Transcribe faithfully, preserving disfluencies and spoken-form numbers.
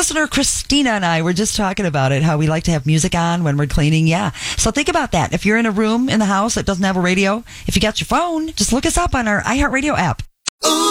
listener Christina and I were just talking about it, how we like to have music on when we're cleaning. Yeah. So think about that. If you're in a room in the house that doesn't have a radio, if you got your phone, just look us up on our iHeartRadio app.